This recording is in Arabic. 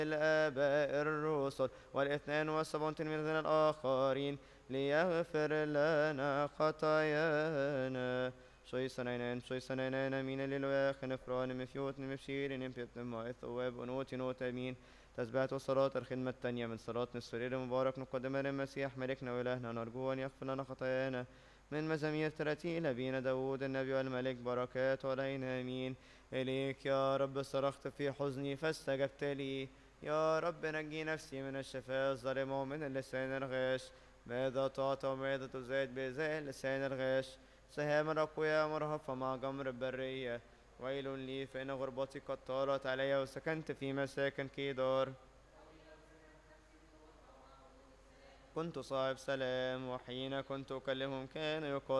الآباء الرسل والاثنان والسبعون تلميذا الآخرين ليغفر لنا خطايانا. شويسنين مين للواخ نفران مفيوت مفشير نمبيت ما الثواب ونوتي نوت أمين. تسبيحة الصلاة الخدمة التانية من صلاة السرير المبارك نقدمها للمسيح ملكنا وإلهنا نرجو أن يغفر لنا خطايانا من مزامير تراتيل أبينا داود النبي والملك بركات علينا آمين. إليك يا رب صرخت في حزني فاستجبت لي، يا رب نجي نفسي من الشفاء الظالم ومن اللسان الغاش. ماذا تعطى وماذا تزاد بذا اللسان الغاش؟ سهام الأقوياء مرهفة مع جمر البرية. ويل لي فإن غربتي قد طالت علي وسكنت في مساكن كيدار. كنت صاحب سلام وحين كنت أكلمهم كان يقال